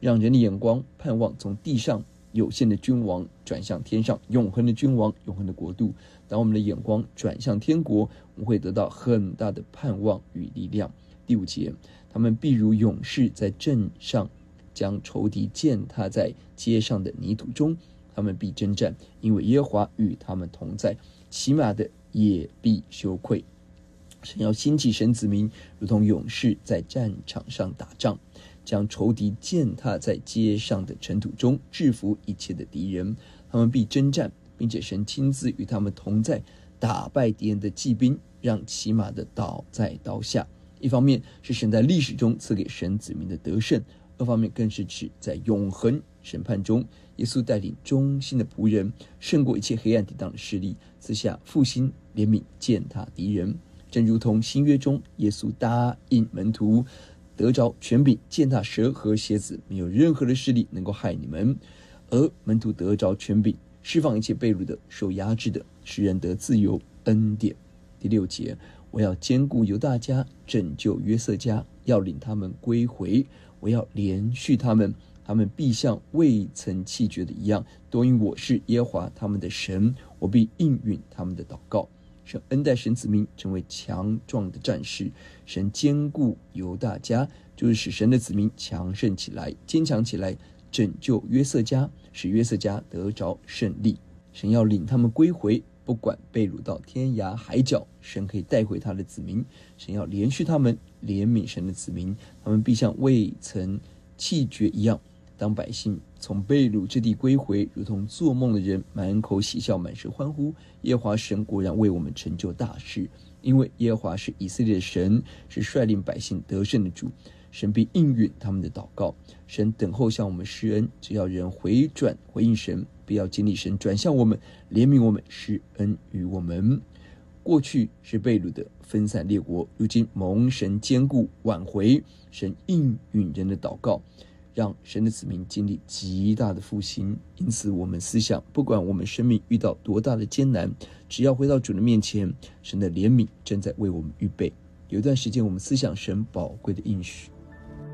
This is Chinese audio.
让人的眼光盼望从地上有限的君王转向天上永恒的君王、永恒的国度。当我们的眼光转向天国，我们会得到很大的盼望与力量。第5节，他们必如勇士在阵上将仇敌践踏在街上的泥土中，他们必征战，因为耶和华与他们同在，骑马的也必羞愧。神要兴起神子民，如同勇士在战场上打仗，将仇敌践踏在街上的尘土中，制服一切的敌人。他们必征战，并且神亲自与他们同在，打败敌人的骑兵，让骑马的倒在刀下。一方面是神在历史中赐给神子民的得胜，二方面更是指在永恒审判中，耶稣带领忠心的仆人胜过一切黑暗抵挡的势力，赐下复兴、怜悯、践踏敌人。正如同新约中耶稣答应门徒得着权柄践踏蛇和蝎子，没有任何的势力能够害你们。而门徒得着权柄，释放一切被掳的、受压制的，使人得自由恩典。第6节，我要兼顾犹大家，拯救约瑟家，要领他们归回，我要连续他们，他们必像未曾弃绝的一样，都因我是耶和华他们的神，我必应允他们的祷告。神恩待神子民成为强壮的战士，神兼顾犹大家，就是使神的子民强盛起来、坚强起来，拯救约瑟家，使约瑟家得着胜利。神要领他们归回，不管被掳到天涯海角，神可以带回他的子民。神要连续他们，怜悯神的子民，他们必像未曾弃绝一样。当百姓从被掳之地归回，如同做梦的人，满口喜笑，满是欢呼。耶和华神果然为我们成就大事，因为耶和华是以色列的神，是率领百姓得胜的主。神必应允他们的祷告。神等候向我们施恩，只要人回转回应神，不要经历神转向我们，怜悯我们，施恩于我们。过去是被掳的分散列国，如今蒙神坚固挽回，神应允人的祷告，让神的子民经历极大的复兴。因此我们思想，不管我们生命遇到多大的艰难，只要回到主的面前，神的怜悯正在为我们预备。有一段时间我们思想神宝贵的应许，